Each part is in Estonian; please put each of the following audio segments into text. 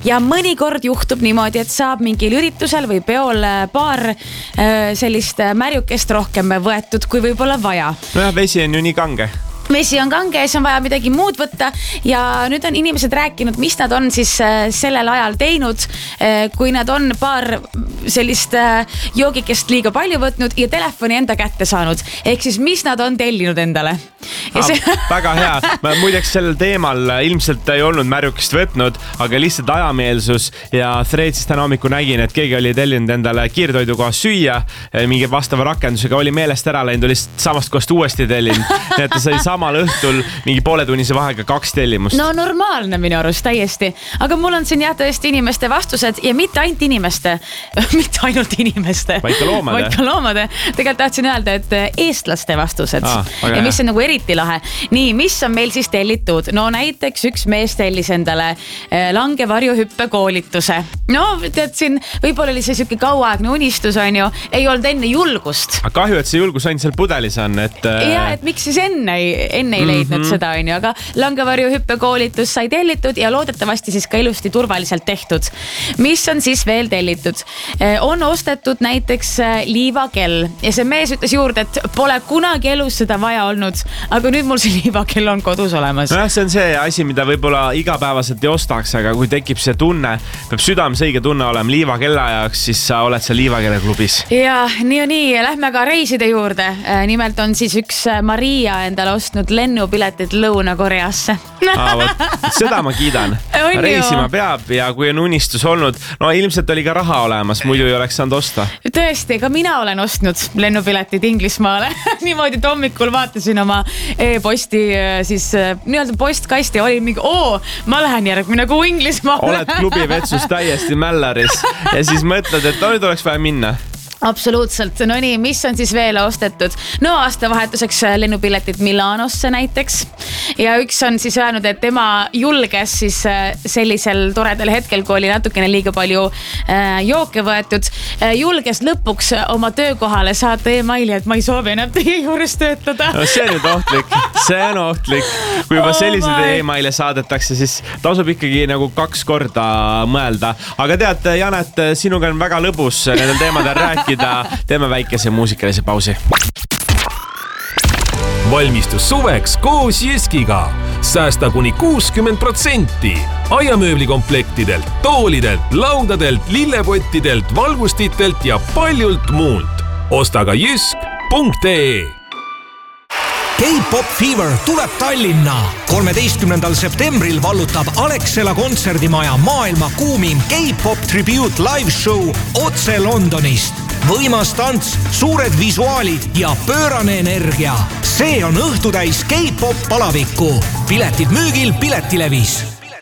ja mõnikord juhtub niimoodi, et saab mingil üritusel või peol paar sellist märjukest rohkem võetud, kui võib-olla vaja. Nojah, vesi on ju nii kange. Vesi on kange ja siis on vaja midagi muud võtta ja nüüd on inimesed rääkinud, mis nad on siis sellel ajal teinud, kui nad on paar sellist joogikest liiga palju võtnud ja telefoni enda kätte saanud. Ehk siis, mis nad on tellinud endale. Väga hea. Ma muideks sellel teemal ilmselt ei olnud märjukest võtnud, aga lihtsalt ajameelsus ja Threadsist täna hommiku nägin, et keegi oli tellinud endale kiirtoidukohas süüa, mingi vastava rakendusega oli meelest ära läinud, oli samast kohast uuesti tellinud. Nii et ta sai samal õhtul mingi pooletunnise vahega 2 tellimust. No normaalne minu arust täiesti. Aga mul on siin jah tõesti inimeste vastused ja mitte ainult inimeste, mitte ainult inimeste. Vaid ka loomade. Tegelikult tahtsin öelda, et eestlaste vastused. Ja mis on nagu eriti lahe. Nii, mis on meil siis tellitud? No näiteks üks mees tellis endale langevarjuhüppe koolituse. No tead siin, võib-olla oli see siuke kauaaegne unistus on ju, ei olnud enne julgust. Kahju, et see julgus ainult seal pudelis on. Ja, et miks siis enne ei leidnud seda on ju, aga langevarjuhüppe koolitus sai tellitud ja loodetavasti siis ka ilusti turvaliselt tehtud. Mis on siis veel tellitud? On ostetud näiteks liivakell ja see mees ütles juurde, et pole kunagi elus seda vaja olnud, aga nüüd mul see liivakell on kodus olemas. No see on see asi, mida võib-olla igapäevaselt ei ostaks, aga kui tekib see tunne, peab südames õige tunne olema liivakella jaoks, siis sa oled seal liivakelle klubis. Ja nii, lähme ka reiside juurde. Nimelt on siis üks Maria endale ostnud lennupiletid Lõuna-Koreasse. Seda ma kiidan. Reisima peab ja kui on unistus olnud, no ilmselt oli ka raha olemas, muidu ei oleks saanud osta. Tõesti, ka mina olen ostnud lennupiletid Inglismaale. Niimoodi, et hommikul vaatasin oma e-posti siis nii-öelda postkasti ja oli mingi, ma lähen järgmine kuu Inglismaale. Oled klubi vetsus täiesti mällaris ja siis mõtled, et nüüd oleks vaja minna. Absoluutselt. No nii, mis on siis veel ostetud? No aastavahetuseks lennupiletid Milanosse näiteks. Ja üks on siis öelnud, et tema julges siis sellisel toredal hetkel, kui oli natukene liiga palju jooke võetud, julges lõpuks oma töökohale saata e-maili, et ma ei soovi enam teie juures töötada. No see on nüüd ohtlik. See on ohtlik. Kui juba sellised e-maile saadetakse, siis tasub ikkagi nagu 2 korda mõelda. Aga tead, Janet, sinuga on väga lõbus nendel teemadel rääkida. Teeme väikese muusikalise pausi. Valmistus suveks koos Jyskiga. Säästa kuni 60%. Aiamööblikomplektidelt, toolidelt, laudadelt, lillepottidelt, valgustitelt ja paljult muult. Osta ka jysk.ee. K-Pop Fever tuleb Tallinna. 13. septembril vallutab Alexela kontserdimaja maailma kuumim K-Pop Tribute Live Show otse Londonist. Võimas tants, suured visuaalid ja pöörane energia. See on õhtutäis K-Pop palavikku. Piletid müügil Piletilevis.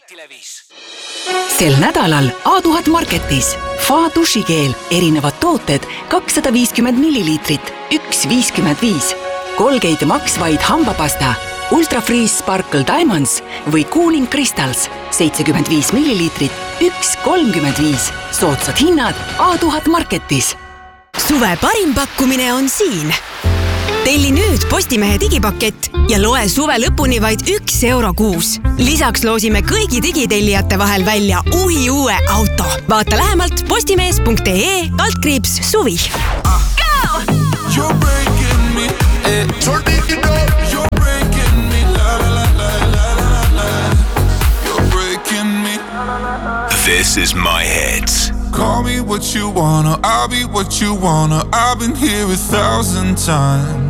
Sel nädalal A1000 Marketis Fa dušikeel, erinevad tooted 250 milliliitrit, 1,55. Colgate Max White hambapasta, Ultra Freeze Sparkle Diamonds või Cooling Crystals 75 milliliitrit, 1,35. Soodsad hinnad A1000 Marketis. Suve parim pakkumine on siin. Telli nüüd Postimehe digipakett ja loe suve lõpuni vaid €1 kuus. Lisaks loosime kõigi digitellijate vahel välja uue auto. Vaata lähemalt postimees.ee/suvi. You're breaking me. So dig it up. You're breaking me. La la la la la la la. You're breaking me. This is my hits. Call me what you wanna. I'll be what you wanna. I've been here 1,000 times.